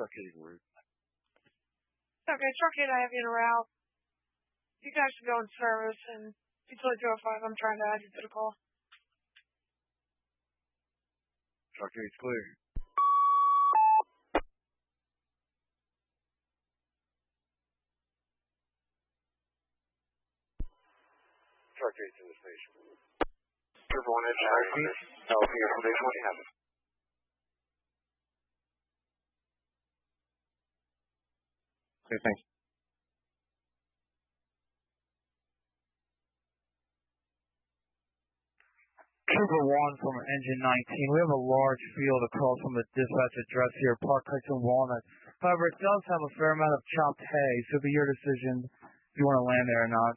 Truck 8 en route. Okay, Truck 8, I have you en route. You guys should go in service, and utility 205, I'm trying to add you to the call. Truck 8's clear. Truck 8's in the station. Triple 1 engine 19. LP information when you have it. Okay, thanks. Trooper 1 from Engine 19. We have a large field across from the dispatch address here, Park Heights and Walnut. However, it does have a fair amount of chopped hay, so it'll be your decision if you want to land there or not.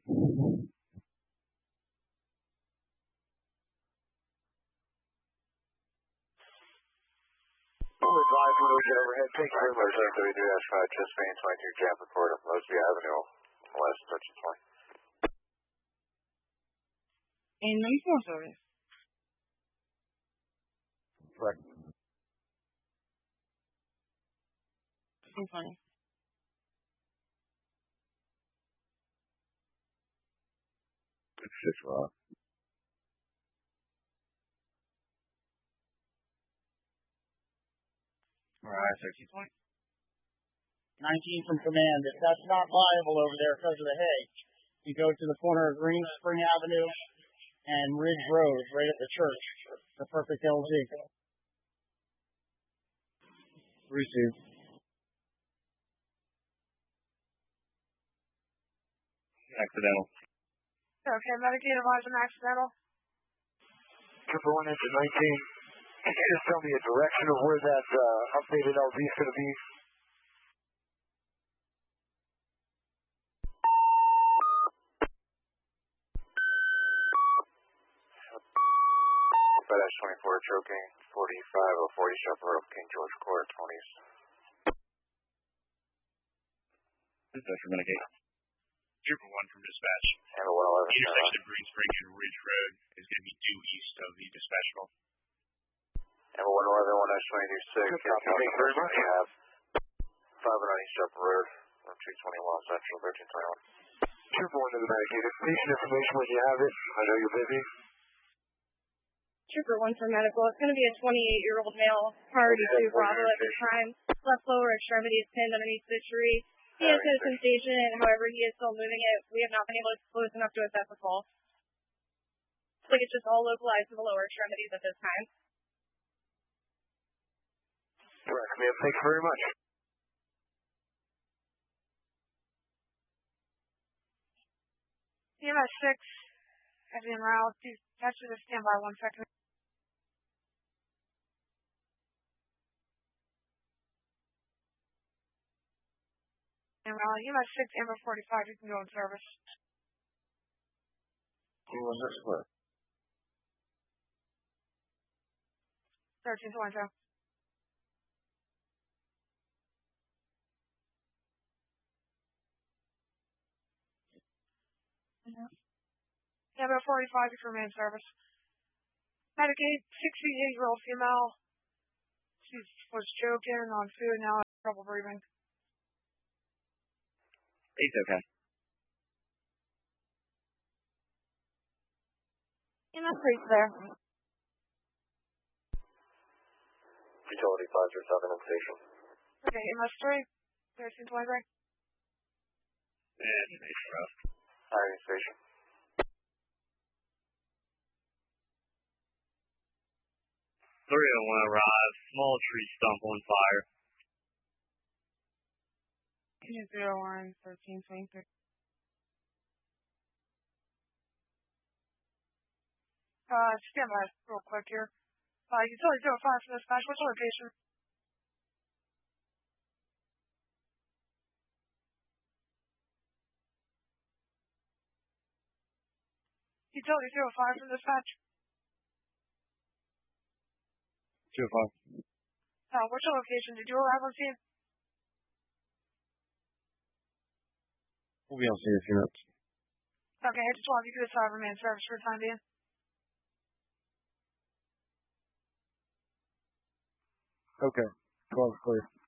We'll advise when we get overhead. Thank you very much. 32-5, just main 22 Jam report of Mosby Avenue, west 1320. And 94 service. Correct. I'm funny. It's 6 Rock. Alright, 13 point. 19 from command. If that's not viable over there because of the hay, you go to the corner of Green Spring Avenue and Ridge Road, right at the church. The perfect LG. Receive. Accidental. Okay, Medicaid advise an accidental. Triple 1 engine 19. Can you just tell me a direction of where that updated LZ is going to be? FedEx 24 choking 45 40 Shepherd Road, King George Court 20s. Dispatch from Medicaid. Trooper 1 from dispatch. And well, Intersection of Green Spring and Ridge Road is going to be due east of the dispatchable. And 1 Northern 1-22-6. Good copy. Thank you very much. We have 509 East Shepherd Road, 221 Central 1321. Trooper 1 to the Medicaid. Station information when you have it. I know you're busy. Trooper 1 for medical. It's going to be a 28-year-old male, priority 2 Bravo at this time. Left lower extremity is pinned underneath the tree. He has no sensation, however, he is still moving it. We have not been able to close enough to assess the pulse. Looks like it's just all localized to the lower extremities at this time. Correct, ma'am. Thank you very much. EMS 6, as in route, that's just a standby 1 second. And EMS 6, Amber 45, you can go in service. Who was this with? 1320. Amber 45, you can remain in service. Medicaid, 68-year-old female. She was choking on food, now has trouble breathing. He's okay. EMS 3's there. Utility 537 in station. Okay, EMS 3, 1323. And it's rough. Hiring station. 301 arrives. Small tree stump on fire. 201, 1323. Stand by real quick here. Utility 205 for dispatch. What's the location? Utility 205 for dispatch. 205. What's your location? Did you arrive on scene? We'll be on scene in a few minutes. Okay, I just want you to do this remain service for the time being. Okay. 12 clear.